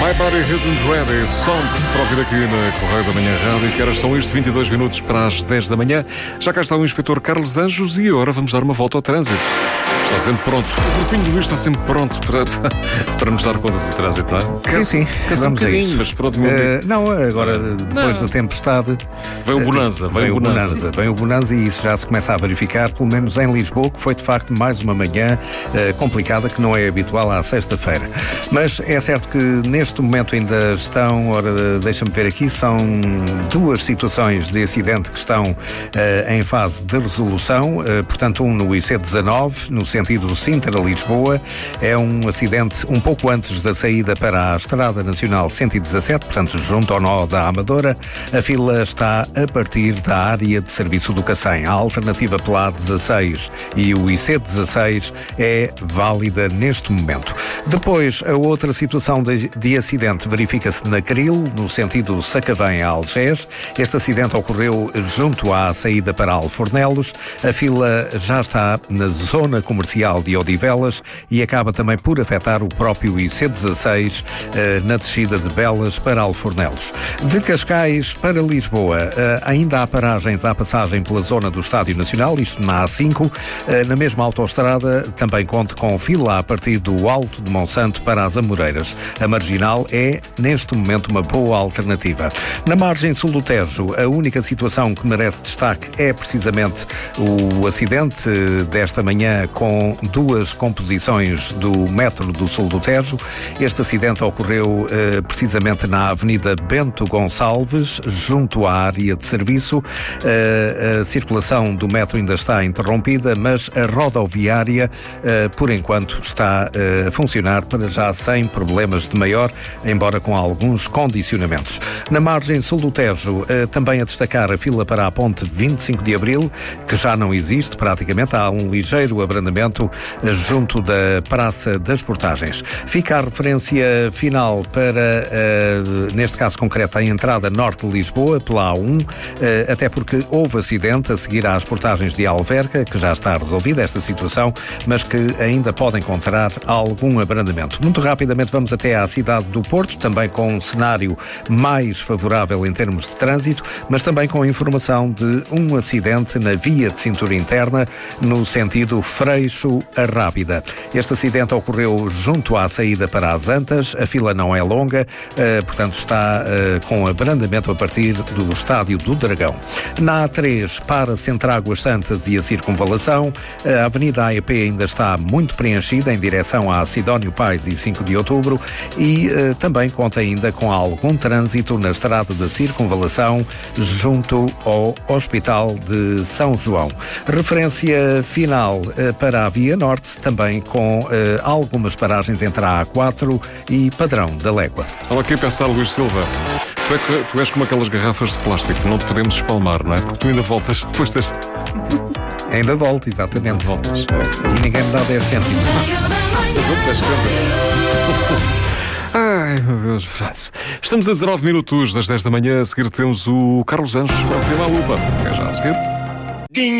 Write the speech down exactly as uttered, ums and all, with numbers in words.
My Body Isn't Ready, som para ouvir aqui na Correio da Manhã Rádio. Que horas são isto? vinte e dois minutos para as dez da manhã. Já cá está o Inspetor Carlos Anjos e agora vamos dar uma volta ao trânsito. Está sempre pronto. O grupinho do Luís está sempre pronto para, para nos dar conta do trânsito, não é? Sim, sim. Cansa um bocadinho, mas pronto. Uh, não, agora, depois não. da tempestade... Vem o bonanza, vem, vem o bonanza. bonanza. Vem o bonanza e isso já se começa a verificar, pelo menos em Lisboa, que foi de facto mais uma manhã uh, complicada, que não é habitual à sexta-feira. Mas é certo que neste momento ainda estão, ora, deixa-me ver aqui, são duas situações de acidente que estão uh, em fase de resolução, uh, portanto um no I C dezanove, no sentido Sintra-Lisboa, é um acidente um pouco antes da saída para a Estrada Nacional cento e dezassete, portanto junto ao nó da Amadora. A fila está a partir da área de serviço do Cacém. A alternativa pela A dezasseis e o I C dezasseis é válida neste momento. Depois, a outra situação de, de acidente verifica-se na Cril, no sentido Sacavém a Algés. Este acidente ocorreu junto à saída para Alfornelos. A fila já está na zona comercial de Odivelas e acaba também por afetar o próprio I C dezasseis eh, na descida de Belas para Alfornelos. De Cascais para Lisboa, eh, ainda há paragens à passagem pela zona do Estádio Nacional, isto na A cinco. Eh, na mesma autoestrada também conta com fila a partir do Alto de Monsanto para as Amoreiras. A Marginal é, neste momento, uma boa alternativa. Na margem sul do Tejo, a única situação que merece destaque é precisamente o acidente desta manhã com duas composições do metro do sul do Tejo. Este acidente ocorreu eh, precisamente na Avenida Bento Gonçalves, junto à área de serviço. Eh, a circulação do metro ainda está interrompida, mas a rodoviária, eh, por enquanto, está eh, a funcionar para já sem problemas de maior, embora com alguns condicionamentos. Na margem sul do Tejo, eh, também a destacar a fila para a ponte vinte e cinco de Abril, que já não existe praticamente. Há um ligeiro abrandamento junto da Praça das Portagens. Fica a referência final para, uh, neste caso concreto, a entrada norte de Lisboa, pela A um, uh, até porque houve acidente a seguir às portagens de Alverca, que já está resolvida esta situação, mas que ainda pode encontrar algum abrandamento. Muito rapidamente vamos até à cidade do Porto, também com um cenário mais favorável em termos de trânsito, mas também com informação de um acidente na via de cintura interna, no sentido Freixo a Rábida. Este acidente ocorreu junto à saída para as Antas. A fila não é longa, uh, portanto está uh, com abrandamento a partir do Estádio do Dragão. Na A três, para-se entre Águas Santas e a Circunvalação. A Avenida A E P ainda está muito preenchida em direção a Sidónio Pais e cinco de Outubro e uh, também conta ainda com algum trânsito na Estrada da Circunvalação junto ao Hospital de São João. Referência final uh, para a Via Norte, também com uh, algumas paragens entre a A quatro e Padrão da Légua. Estava aqui a pensar, Luís Silva, tu, é que, tu és como aquelas garrafas de plástico, não te podemos espalmar, não é? Porque tu ainda voltas depois deste... Ainda volto, exatamente. Voltas. E ninguém me dá dez cêntimos. Ai, meu Deus. Estamos a dezanove minutos das dez da manhã. A seguir temos o Carlos Anjos para o Prima Lupa. É já a seguir.